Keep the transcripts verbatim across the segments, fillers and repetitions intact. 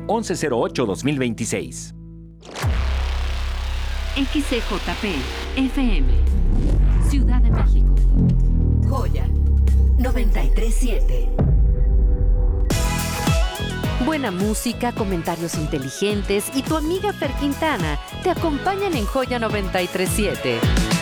once cero ocho dos mil veintiséis. X C J P F M Ciudad de México. Joya noventa y tres punto siete. Buena música, comentarios inteligentes y tu amiga Fer Quintana te acompañan en Joya noventa y tres punto siete.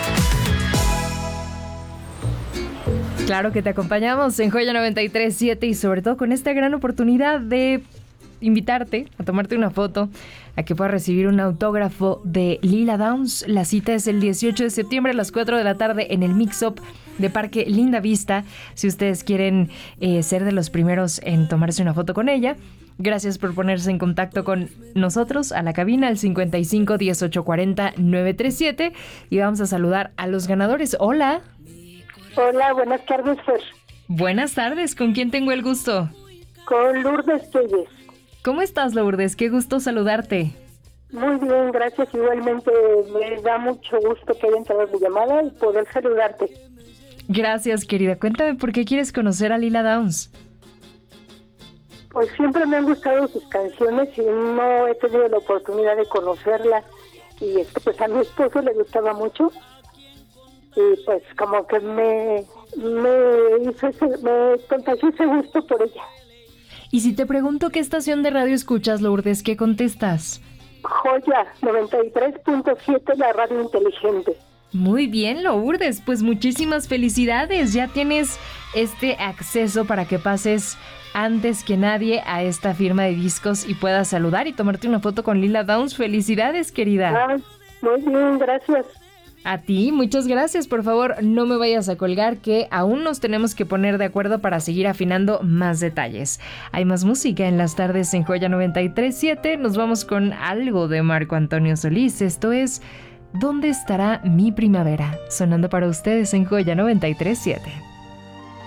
Claro que te acompañamos en Joya noventa y tres punto siete y sobre todo con esta gran oportunidad de invitarte a tomarte una foto, a que puedas recibir un autógrafo de Lila Downs. La cita es el dieciocho de septiembre a las cuatro de la tarde en el Mix-Up de Parque Linda Vista. Si ustedes quieren eh, ser de los primeros en tomarse una foto con ella, gracias por ponerse en contacto con nosotros a la cabina al cincuenta y cinco, dieciocho, cuarenta, novecientos treinta y siete y vamos a saludar a los ganadores. Hola. Hola, buenas tardes, Fer. Buenas tardes, ¿con quién tengo el gusto? Con Lourdes Telles. ¿Cómo estás, Lourdes? Qué gusto saludarte. Muy bien, gracias. Igualmente me da mucho gusto que haya entrado mi llamada y poder saludarte. Gracias, querida. Cuéntame por qué quieres conocer a Lila Downs. Pues siempre me han gustado sus canciones y no he tenido la oportunidad de conocerla. Y esto, pues a mi esposo le gustaba mucho. Y pues como que me, me hizo ese, me contagió ese gusto por ella. Y si te pregunto qué estación de radio escuchas, Lourdes, ¿qué contestas? Joya noventa y tres punto siete, la radio inteligente. Muy bien, Lourdes, pues muchísimas felicidades. Ya tienes este acceso para que pases antes que nadie a esta firma de discos y puedas saludar y tomarte una foto con Lila Downs. Felicidades, querida. Ah, muy bien, gracias. A ti, muchas gracias. Por favor, no me vayas a colgar, que aún nos tenemos que poner de acuerdo para seguir afinando más detalles. Hay más música en las tardes en Joya noventa y tres punto siete. Nos vamos con algo de Marco Antonio Solís. Esto es ¿Dónde estará mi primavera? Sonando para ustedes en Joya noventa y tres punto siete.